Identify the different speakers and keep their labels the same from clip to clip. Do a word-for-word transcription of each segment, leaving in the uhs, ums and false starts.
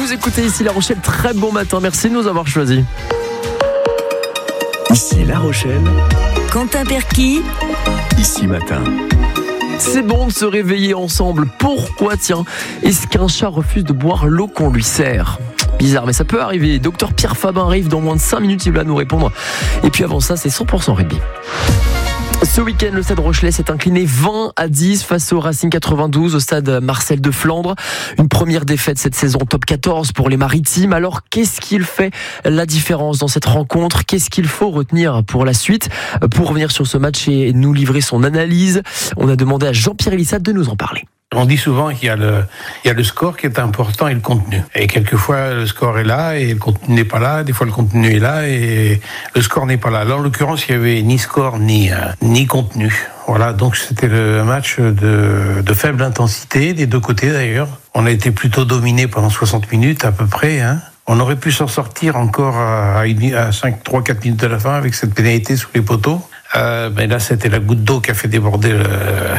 Speaker 1: Vous écoutez ici La Rochelle, très bon matin, merci de nous avoir choisis.
Speaker 2: Ici La Rochelle,
Speaker 3: Quentin Perquis,
Speaker 2: Ici Matin.
Speaker 1: C'est bon de se réveiller ensemble. Pourquoi, tiens, est-ce qu'un chat refuse de boire l'eau qu'on lui sert ? Bizarre, mais ça peut arriver. Docteur Pierre Fabin arrive dans moins de cinq minutes, il va nous répondre. Et puis avant ça, c'est cent pour cent rugby. Ce week-end, le Stade Rochelais s'est incliné vingt à dix face au Racing quatre-vingt-douze au stade Marcel de Flandre. Une première défaite cette saison top quatorze pour les Maritimes. Alors, qu'est-ce qu'il fait la différence dans cette rencontre ? Qu'est-ce qu'il faut retenir pour la suite ? Pour revenir sur ce match et nous livrer son analyse, on a demandé à Jean-Pierre Elissade de nous en parler.
Speaker 4: On dit souvent qu'il y a le, il y a le score qui est important et le contenu. Et quelquefois, le score est là et le contenu n'est pas là. Des fois, le contenu est là et le score n'est pas là. Là, en l'occurrence, il n'y avait ni score ni, euh, ni contenu. Voilà, donc c'était le match de, de faible intensité, des deux côtés d'ailleurs. On a été plutôt dominé pendant soixante minutes à peu près, hein. On aurait pu s'en sortir encore à, à cinq, trois, quatre minutes de la fin avec cette pénalité sous les poteaux. Euh, mais là, c'était la goutte d'eau qui a fait déborder le,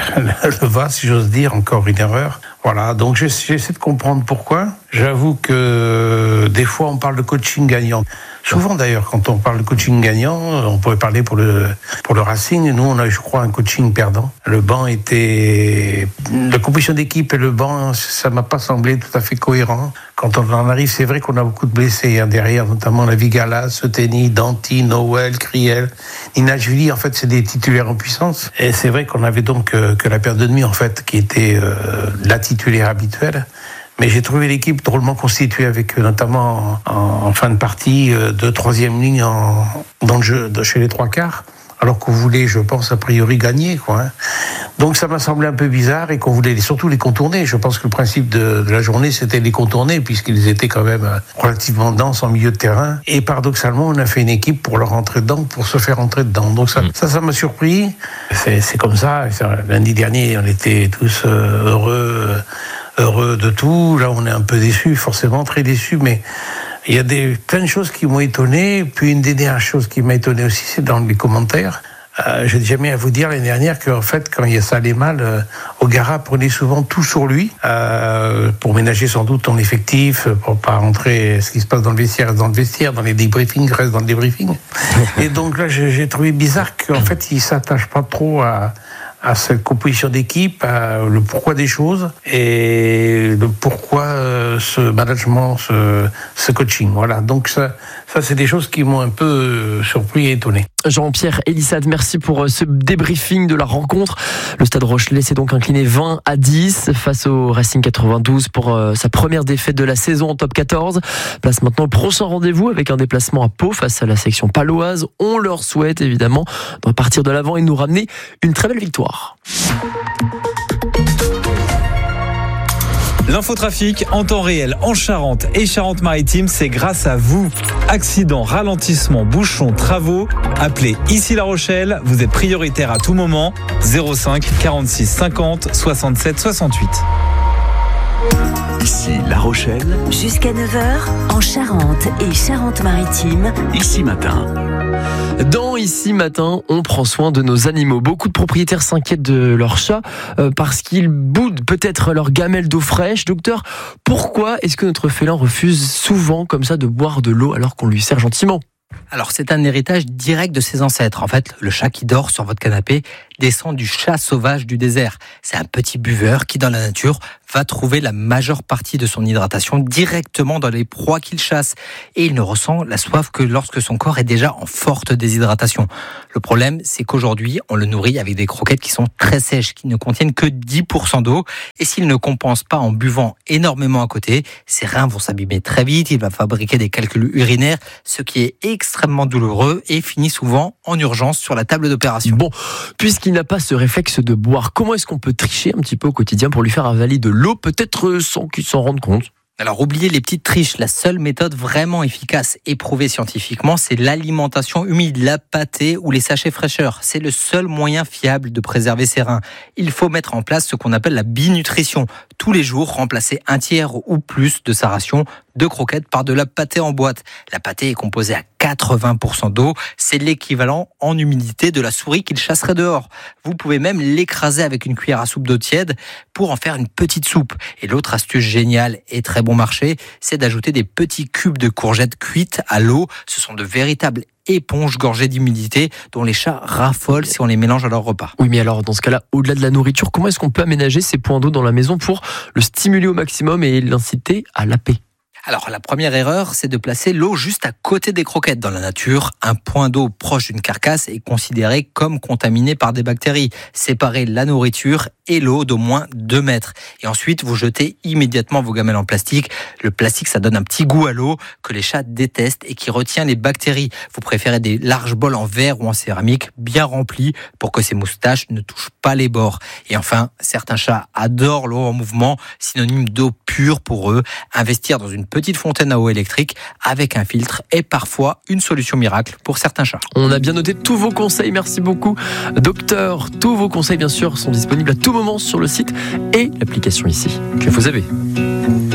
Speaker 4: le vase, si j'ose dire, encore une erreur. Voilà, donc j'essaie de comprendre pourquoi. J'avoue que des fois, on parle de coaching gagnant. Souvent d'ailleurs, quand on parle de coaching gagnant, on pourrait parler pour le, pour le Racing. Nous, on a, je crois, un coaching perdant. Le banc était... La composition d'équipe et le banc, ça m'a pas semblé tout à fait cohérent. Quand on en arrive, c'est vrai qu'on a beaucoup de blessés hein, derrière, notamment la Vigala, Seteni, Danti, Noël, Criel, Nina Julie. En fait, c'est des titulaires en puissance. Et c'est vrai qu'on avait donc euh, que la paire de demi, en fait, qui était euh, la titulaire habituelle. Mais j'ai trouvé l'équipe drôlement constituée avec notamment en, en fin de partie euh, de troisième ligne en, dans le jeu de chez les trois quarts, alors qu'on voulait, je pense, a priori gagner, quoi. Hein. Donc ça m'a semblé un peu bizarre et qu'on voulait surtout les contourner. Je pense que le principe de, de la journée, c'était les contourner puisqu'ils étaient quand même relativement denses en milieu de terrain. Et paradoxalement, on a fait une équipe pour leur rentrer dedans, pour se faire rentrer dedans. Donc ça, ça, ça m'a surpris. C'est, c'est comme ça. Lundi dernier, on était tous euh, heureux. Euh, heureux de tout. Là, on est un peu déçus, forcément, très déçus, mais il y a des, plein de choses qui m'ont étonné. Puis une des dernières choses qui m'a étonné aussi, c'est dans les commentaires. Euh, j'ai jamais à vous dire l'année dernière qu'en fait, quand ça allait mal, euh, O'Gara prenait souvent tout sur lui, euh, pour ménager sans doute ton effectif, pour pas rentrer, ce qui se passe dans le vestiaire reste dans le vestiaire, dans les débriefings reste dans le débriefing. Et donc là, j'ai, j'ai trouvé bizarre qu'en fait, il s'attache pas trop à à cette composition d'équipe, à le pourquoi des choses et le pourquoi euh, ce management, ce, ce coaching. Voilà, donc ça, ça c'est des choses qui m'ont un peu euh, surpris et étonné.
Speaker 1: Jean-Pierre Elissade, merci pour ce débriefing de la rencontre. Le Stade Rochelais s'est donc incliné vingt à dix face au Racing quatre-vingt-douze pour euh, sa première défaite de la saison en top quatorze. Place maintenant le prochain rendez-vous avec un déplacement à Pau face à la section paloise. On leur souhaite évidemment de repartir de l'avant et de nous ramener une très belle victoire.
Speaker 5: L'infotrafic en temps réel en Charente et Charente-Maritime, c'est grâce à vous. Accidents, ralentissements, bouchons, travaux, appelez ici La Rochelle, vous êtes prioritaire à tout moment, zéro cinq quarante-six cinquante soixante-sept soixante-huit.
Speaker 2: Ici La Rochelle,
Speaker 3: jusqu'à neuf heures, en Charente et Charente-Maritime.
Speaker 2: Ici Matin.
Speaker 1: Dans Ici Matin, on prend soin de nos animaux. Beaucoup de propriétaires s'inquiètent de leurs chats euh, parce qu'ils boudent peut-être leur gamelle d'eau fraîche. Docteur, pourquoi est-ce que notre félin refuse souvent comme ça de boire de l'eau alors qu'on lui sert gentiment ?
Speaker 6: Alors, c'est un héritage direct de ses ancêtres. En fait, le chat qui dort sur votre canapé descend du chat sauvage du désert. C'est un petit buveur qui, dans la nature, va trouver la majeure partie de son hydratation directement dans les proies qu'il chasse. Et il ne ressent la soif que lorsque son corps est déjà en forte déshydratation. Le problème, c'est qu'aujourd'hui, on le nourrit avec des croquettes qui sont très sèches, qui ne contiennent que dix pour cent d'eau. Et s'il ne compense pas en buvant énormément à côté, ses reins vont s'abîmer très vite, il va fabriquer des calculs urinaires, ce qui est extrêmement douloureux et finit souvent en urgence sur la table d'opération.
Speaker 1: Bon, puisqu'il n'a pas ce réflexe de boire, comment est-ce qu'on peut tricher un petit peu au quotidien pour lui faire avaler de l'eau, peut-être sans qu'il s'en rende compte ?
Speaker 6: Alors, oubliez les petites triches. La seule méthode vraiment efficace et prouvée scientifiquement, c'est l'alimentation humide, la pâtée ou les sachets fraîcheurs. C'est le seul moyen fiable de préserver ses reins. Il faut mettre en place ce qu'on appelle la binutrition. tous les jours remplacer un tiers ou plus de sa ration de croquettes par de la pâtée en boîte. La pâtée est composée à quatre-vingts pour cent d'eau. C'est l'équivalent en humidité de la souris qu'il chasserait dehors. Vous pouvez même l'écraser avec une cuillère à soupe d'eau tiède pour en faire une petite soupe. Et l'autre astuce géniale et très bon marché, c'est d'ajouter des petits cubes de courgettes cuites à l'eau. Ce sont de véritables éponges gorgées d'humidité dont les chats raffolent si on les mélange à leur repas.
Speaker 1: Oui, mais alors dans ce cas-là, au-delà de la nourriture, comment est-ce qu'on peut aménager ces points d'eau dans la maison pour le stimuler au maximum et l'inciter à la paix ?
Speaker 6: Alors la première erreur, c'est de placer l'eau juste à côté des croquettes. Dans la nature, un point d'eau proche d'une carcasse est considéré comme contaminé par des bactéries. Séparez la nourriture et l'eau d'au moins deux mètres. Et ensuite, vous jetez immédiatement vos gamelles en plastique. Le plastique, ça donne un petit goût à l'eau que les chats détestent et qui retient les bactéries. Vous préférez des larges bols en verre ou en céramique bien remplis pour que ces moustaches ne touchent pas les bords. Et enfin, certains chats adorent l'eau en mouvement, synonyme d'eau pure pour eux. Investir dans une petite fontaine à eau électrique avec un filtre est parfois une solution miracle pour certains chats.
Speaker 1: On a bien noté tous vos conseils, merci beaucoup docteur. Tous vos conseils bien sûr sont disponibles à tout moment sur le site et l'application ici que vous avez.